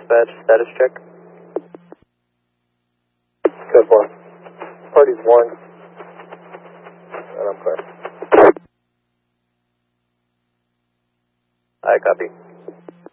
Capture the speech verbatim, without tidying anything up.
dispatch, status check. Code four. Party's warned. And I'm clear. I copy.